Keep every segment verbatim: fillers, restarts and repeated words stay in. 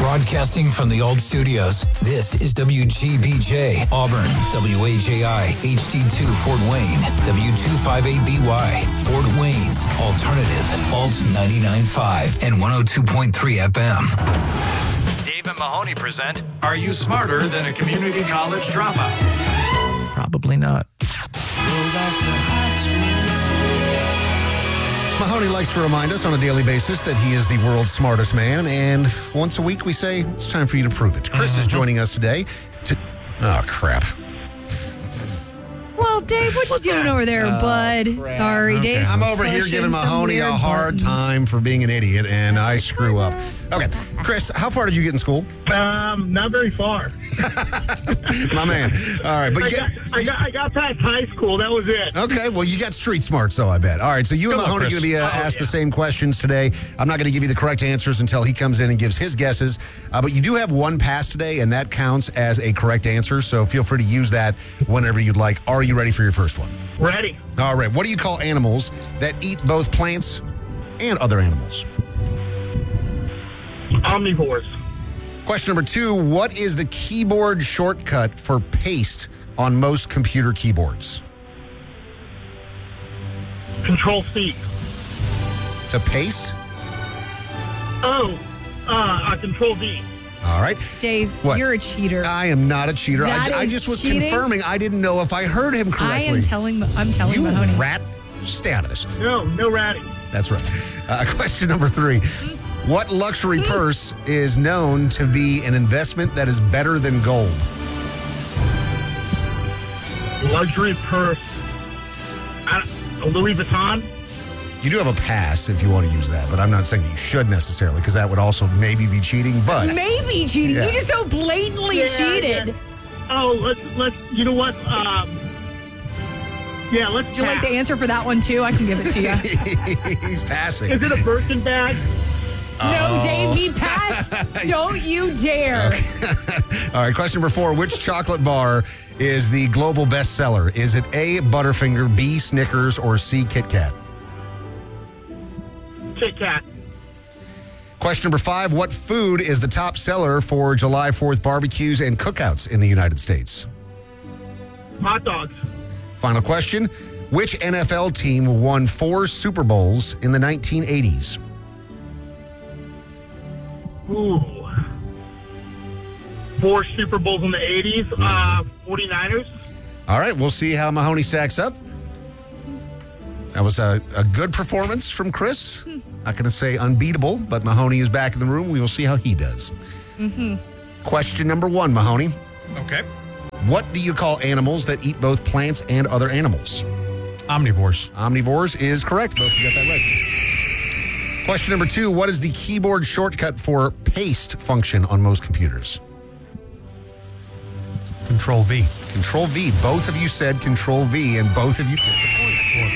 Broadcasting from the old studios, this is W G B J, Auburn, W A J I, H D two, Fort Wayne, W two fifty-eight B Y, Fort Wayne's Alternative, Alt ninety-nine point five and one oh two point three F M. Dave and Mahoney present, Are You Smarter Than a Community College Dropout? Probably not. Mahoney likes to remind us on a daily basis that he is the world's smartest man, and once a week we say, it's time for you to prove it. Chris is joining us today to... Oh, crap. Well, Dave, what you doing over there, uh, bud? crap. Sorry, Okay. Dave's I'm over here giving Mahoney a hard buttons. time for being an idiot, and I screw up. Okay, Chris, how far did you get in school? Um, not very far. My man. All right, but I, you got, I got I got past high school. That was it. Okay, well, you got street smarts, though, I bet. All right, so you Good and luck, Mahoney are going to be uh, Oh, asked yeah. the same questions today. I'm not going to give you the correct answers until he comes in and gives his guesses, uh, but you do have one pass today, and that counts as a correct answer, so feel free to use that whenever you'd like. Are you ready for your first one? Ready. All right, what do you call animals that eat both plants and other animals? Omnivores. Question number two, what is the keyboard shortcut for paste on most computer keyboards? Control C. To paste? Oh, uh, uh, Control V. All right. Dave, What? you're a cheater. I am not a cheater. I, That ju- I is just was cheating? confirming. I didn't know if I heard him I correctly. am telling. I'm telling you Mahoney. rat. Stay out of this. No, no ratting. That's right. Uh, question number three. What luxury purse is known to be an investment that is better than gold? Luxury purse. I, Louis Vuitton. You do have a pass if you want to use that, but I'm not saying that you should necessarily, because that would also maybe be cheating, but... Maybe cheating. Yeah. You just so blatantly Yeah, cheated. yeah. Oh, let's let's. You know what? Um, yeah, let's. Would you like the answer for that one too? I can give it to you. He's passing. Is it a Birkin bag? No, Dave, he passed. Don't you dare. All right, question number four. Which chocolate bar is the global bestseller? Is it A, Butterfinger, B, Snickers, or C, Kit Kat? Kit Kat. Question number five. What food is the top seller for July fourth barbecues and cookouts in the United States? Hot dogs. Final question. Which N F L team won four Super Bowls in the nineteen eighties? Ooh. Four Super Bowls in the eighties. Uh, forty-niners. All right, we'll see how Mahoney stacks up. That was a, a good performance from Chris. Not going to say unbeatable, but Mahoney is back in the room. We will see how he does. Mm-hmm. Question number one, Mahoney. Okay. What do you call animals that eat both plants and other animals? Omnivores. Omnivores is correct. Both of you got that right. Question number two, what is the keyboard shortcut for paste function on most computers? Control V. Control V. Both of you said Control V, and both of you get the point.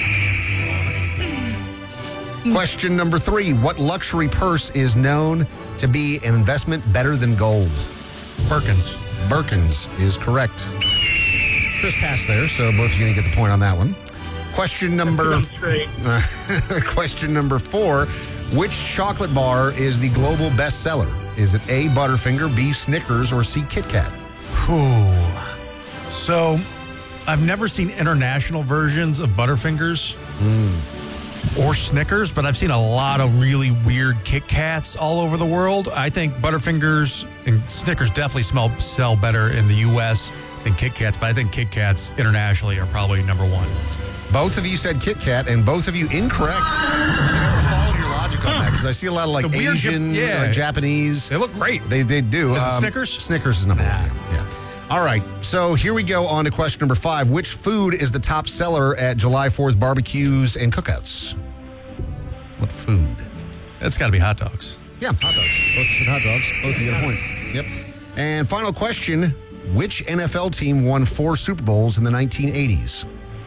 Question number three, what luxury purse is known to be an investment better than gold? Birkins. Birkins is correct. Chris passed there, so both of you going to get the point on that one. Question number I'm straight. question number four, which chocolate bar is the global bestseller? Is it A, Butterfinger, B, Snickers, or C, Kit Kat? Whew. So, I've never seen international versions of Butterfingers or Snickers, but I've seen a lot of really weird Kit Kats all over the world. I think Butterfingers and Snickers definitely smell sell better in the U S than Kit Kats, but I think Kit Kats internationally are probably number one. Both of you said Kit Kat, and both of you incorrect. I followed your logic on that, because I see a lot of like The weird Asian, Jap- yeah. like Japanese. They look great. They they do. Is it Snickers? Snickers is number one. Yeah. yeah. All right. So here we go on to question number five. Which food is the top seller at July fourth barbecues and cookouts? What food? It's got to be hot dogs. Yeah, hot dogs. Both said hot dogs. Both of you got a point. Yep. And final question. Which N F L team won four Super Bowls in the nineteen eighties?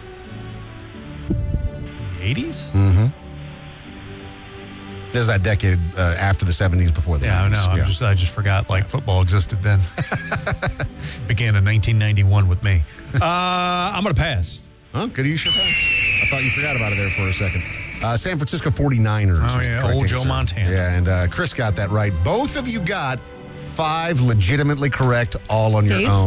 The eighties? Mm-hmm. There's that decade uh, after the seventies, before the Yeah, I eighties. know. I'm Yeah. just I just forgot like football existed then. Began in nineteen ninety-one with me. Uh, I'm gonna pass. Huh? Good use your pass. I thought you forgot about it there for a second. Uh, San Francisco forty-niners. Oh, was the yeah, correct old Joe answer. Montana. Yeah, and uh, Chris got that right. Both of you got Five legitimately correct, all on Dave? your own.